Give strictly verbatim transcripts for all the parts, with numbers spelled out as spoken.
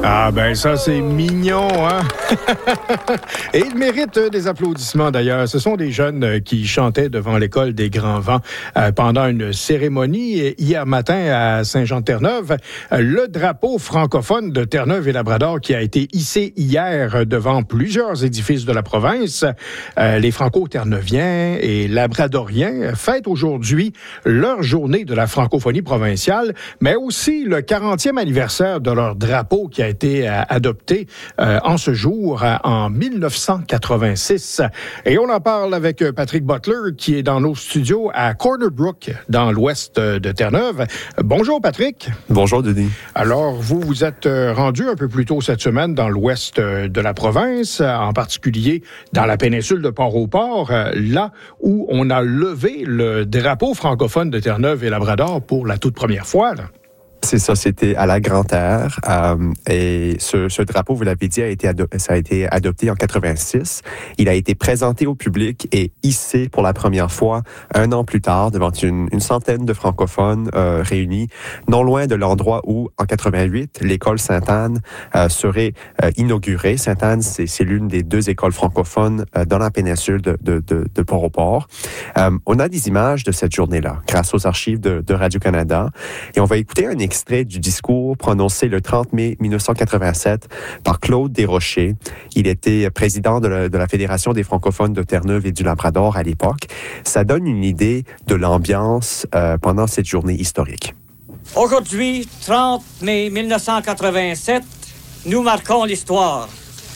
Ah ben ça, c'est mignon, hein? Et il mérite des applaudissements, d'ailleurs. Ce sont des jeunes qui chantaient devant l'école des Grands Vents euh, pendant une cérémonie hier matin à Saint-Jean-de-Terre-Neuve. Le drapeau francophone de Terre-Neuve et Labrador qui a été hissé hier devant plusieurs édifices de la province. Euh, les Franco-Terre-Neuviens et Labradoriens fêtent aujourd'hui leur journée de la francophonie provinciale, mais aussi le quarantième anniversaire de leur drapeau qui a été adopté euh, en ce jour euh, en dix-neuf cent quatre-vingt-six. Et on en parle avec Patrick Butler qui est dans nos studios à Corner Brook dans l'ouest de Terre-Neuve. Bonjour Patrick. Bonjour Denis. Alors vous vous êtes rendu un peu plus tôt cette semaine dans l'ouest de la province, en particulier dans la péninsule de Port-au-Port, là où on a levé le drapeau francophone de Terre-Neuve et Labrador pour la toute première fois, là. C'est ça, c'était à la Grande-Terre. Euh, et ce, ce drapeau, vous l'avez dit, a été ado- ça a été adopté en quatre-vingt-six. Il a été présenté au public et hissé pour la première fois un an plus tard devant une, une centaine de francophones euh, réunis, non loin de l'endroit où, en quatre-vingt-huit, l'école Sainte-Anne euh, serait euh, inaugurée. Sainte-Anne, c'est, c'est l'une des deux écoles francophones euh, dans la péninsule de, de, de, de Port-au-Port. Euh, on a des images de cette journée-là, grâce aux archives de, de Radio-Canada. Et on va écouter un extrait du discours prononcé le trente mai dix-neuf cent quatre-vingt-sept par Claude Desrochers. Il était président de la, de la Fédération des francophones de Terre-Neuve et du Labrador à l'époque. Ça donne une idée de l'ambiance euh, pendant cette journée historique. Aujourd'hui, trente mai dix-neuf cent quatre-vingt-sept, nous marquons l'histoire.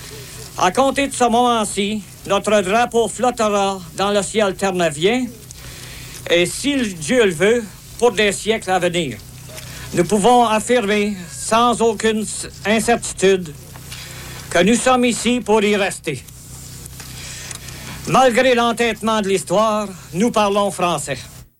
À compter de ce moment-ci, notre drapeau flottera dans le ciel terneuvien et, si Dieu le veut, pour des siècles à venir. Nous pouvons affirmer, sans aucune incertitude, que nous sommes ici pour y rester. Malgré l'entêtement de l'histoire, nous parlons français.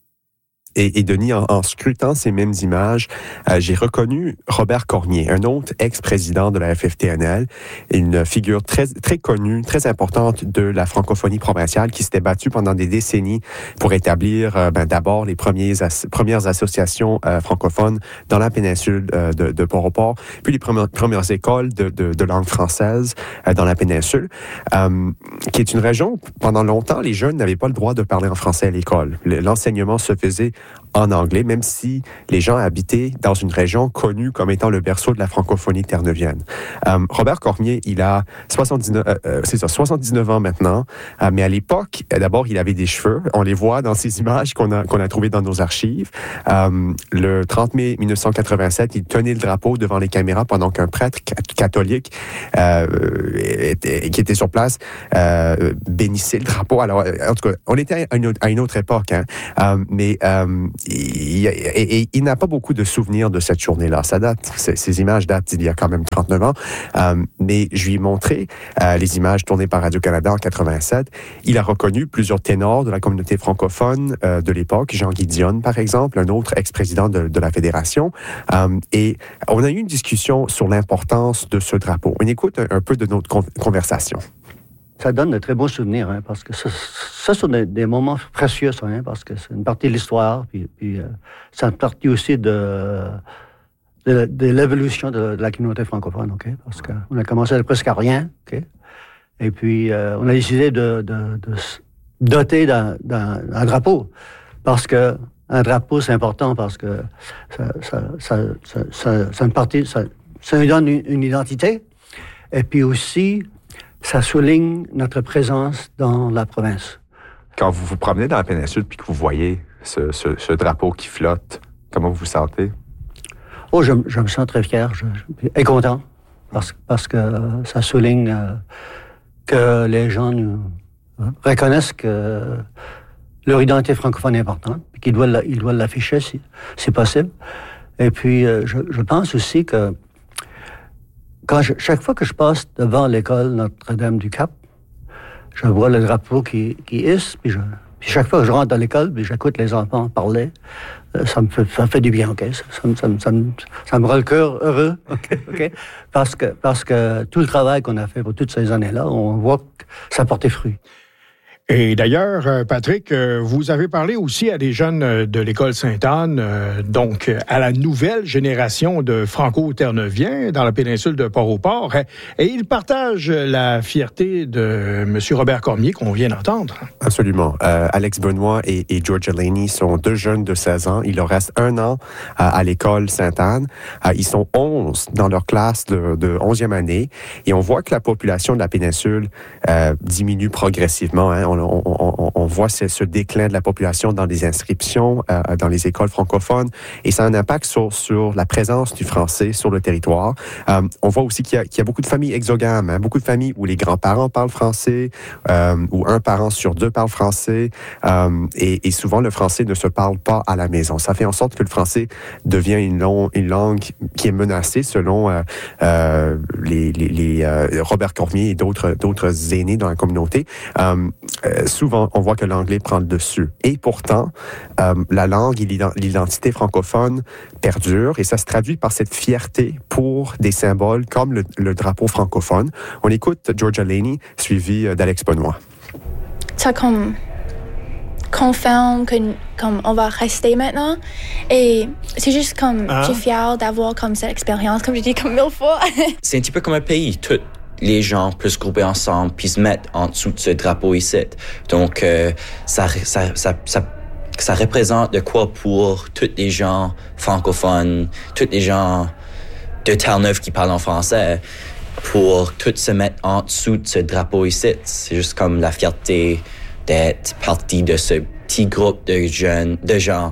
Et, et Denis, en, en scrutant ces mêmes images, euh, j'ai reconnu Robert Cormier, un autre ex-président de la F F T N L, une figure très, très connue, très importante de la francophonie provinciale qui s'était battue pendant des décennies pour établir euh, ben, d'abord les premiers as, premières associations euh, francophones dans la péninsule euh, de, de Port-au-Port, puis les premières, premières écoles de, de, de langue française euh, dans la péninsule, euh, qui est une région où, pendant longtemps, les jeunes n'avaient pas le droit de parler en français à l'école. L'enseignement se faisait en anglais, même si les gens habitaient dans une région connue comme étant le berceau de la francophonie terre-neuvienne. Euh, Robert Cormier, il a soixante-dix-neuf, euh, euh, c'est ça, soixante-dix-neuf ans maintenant, euh, mais à l'époque, d'abord, il avait des cheveux. On les voit dans ces images qu'on a, qu'on a trouvées dans nos archives. Euh, le trente mai dix-neuf cent quatre-vingt-sept, il tenait le drapeau devant les caméras pendant qu'un prêtre catholique euh, était, qui était sur place euh, bénissait le drapeau. Alors, en tout cas, on était à une autre, à une autre époque, hein, euh, mais euh, il, et, et, il n'a pas beaucoup de souvenirs de cette journée-là. Ça date, ces images datent d'il y a quand même trente-neuf ans, euh, mais je lui ai montré euh, les images tournées par Radio-Canada en quatre-vingt-sept. Il a reconnu plusieurs ténors de la communauté francophone euh, de l'époque, Jean-Guy Dionne, par exemple, un autre ex-président de, de la Fédération, euh, et on a eu une discussion sur l'importance de ce drapeau. On écoute un, un peu de notre con- conversation. Ça donne de très beaux souvenirs, hein, parce que ça, ça sont des, des moments précieux, ça, hein, parce que c'est une partie de l'histoire, puis, puis euh, c'est une partie aussi de, de, de l'évolution de, de la communauté francophone, ok, parce qu'on a commencé de presque à rien, ok, et puis euh, on a décidé de, de, de se doter d'un, d'un, d'un drapeau, parce que un drapeau c'est important, parce que ça, ça, ça, ça, ça, ça une partie, ça, ça nous donne une, une identité, et puis aussi ça souligne notre présence dans la province. Quand vous vous promenez dans la péninsule puis que vous voyez ce, ce, ce drapeau qui flotte, comment vous vous sentez? Oh, je, je me sens très fier je, je, et content parce, parce que euh, ça souligne euh, que les gens nous reconnaissent que leur identité francophone est importante et qu'ils doivent, ils doivent l'afficher si, si possible. Et puis, euh, je, je pense aussi que Quand je, chaque fois que je passe devant l'école Notre-Dame-du-Cap, je vois le drapeau qui, qui hisse, puis, je, puis chaque fois que je rentre dans l'école, puis j'écoute les enfants parler, euh, ça me fait, ça me fait du bien, ok? Ça, ça, ça, ça, me, ça me rend le cœur heureux, ok? okay? Parce que, parce que tout le travail qu'on a fait pour toutes ces années-là, on voit que ça portait fruit. Et d'ailleurs, Patrick, vous avez parlé aussi à des jeunes de l'École Sainte-Anne, donc à la nouvelle génération de franco-terneviens dans la péninsule de Port-au-Port, et ils partagent la fierté de M. Robert Cormier qu'on vient d'entendre. Absolument. Euh, Alex Benoit et, et Georgia Laney sont deux jeunes de seize ans. Il leur reste un an à, à l'École Sainte-Anne. Euh, ils sont onze dans leur classe de, de onzième année, et on voit que la population de la péninsule euh, diminue progressivement. Hein. On, on, on, on voit ce, ce déclin de la population dans les inscriptions, euh, dans les écoles francophones, et ça a un impact sur, sur la présence du français sur le territoire. Euh, on voit aussi qu'il y a, qu'il y a beaucoup de familles exogames, hein, beaucoup de familles où les grands-parents parlent français, euh, où un parent sur deux parle français, euh, et, et souvent le français ne se parle pas à la maison. Ça fait en sorte que le français devient une, long, une langue qui est menacée selon euh, euh, les, les, les euh, Robert Cormier et d'autres, d'autres aînés dans la communauté. Euh, euh, souvent, on voit que l'anglais prend le dessus. Et pourtant, euh, la langue et l'identité francophone perdurent, et ça se traduit par cette fierté pour des symboles comme le, le drapeau francophone. On écoute Georgia Laney, suivie d'Alex Benoit. Ça comme confirme que comme on va rester maintenant, et c'est juste comme ah. je suis fière d'avoir comme cette expérience, comme je dis comme mille fois. C'est un petit peu comme un pays, tous les gens peuvent se grouper ensemble puis se mettre en dessous de ce drapeau ici. Donc euh, ça, ça ça ça ça représente de quoi pour tous les gens francophones, tous les gens de Terre-Neuve qui parlent en français, pour tous se mettre en dessous de ce drapeau ici. C'est juste comme la fierté d'être partie de ce petit groupe de jeunes, de gens.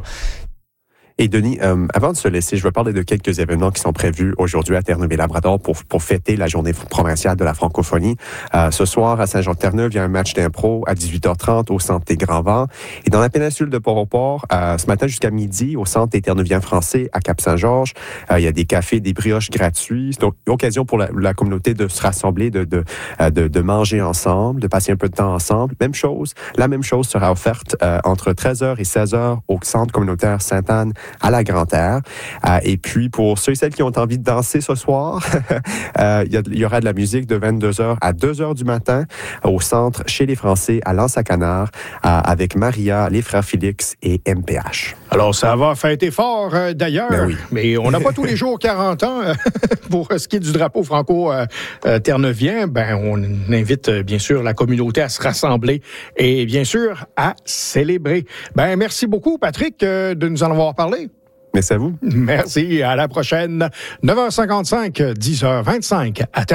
Et Denis, euh, avant de se laisser, je veux parler de quelques événements qui sont prévus aujourd'hui à Terre-Neuve-et-Labrador pour, pour fêter la journée provinciale de la francophonie. Euh, ce soir, à Saint-Jean-de-Terre-Neuve, il y a un match d'impro à dix-huit heures trente au Centre des Grands Vents. Et dans la péninsule de Port-au-Port, euh, ce matin jusqu'à midi, au Centre des Terre-Neuviens français à Cap-Saint-Georges, euh, il y a des cafés, des brioches gratuits. C'est donc une occasion pour la, la communauté de se rassembler, de, de, de, de manger ensemble, de passer un peu de temps ensemble. Même chose, la même chose sera offerte euh, entre treize heures et seize heures au Centre communautaire Sainte-Anne à la Grande-Terre. Euh, et puis, pour ceux et celles qui ont envie de danser ce soir, euh, il, y a, il y aura de la musique de vingt-deux heures à deux heures du matin au centre chez les Français à L'Anse-à-Canard euh, avec Maria, les frères Félix et M P H. Alors, ça va fêter fort euh, d'ailleurs, ben oui. Mais on n'a pas tous les jours quarante ans. Euh, pour ce qui est du drapeau franco-terneuvien, euh, ben, on invite euh, bien sûr la communauté à se rassembler et bien sûr à célébrer. Ben, merci beaucoup, Patrick, euh, de nous en avoir parlé. Merci à vous. Merci. À la prochaine. neuf heures cinquante-cinq, dix heures vingt-cinq à Terre.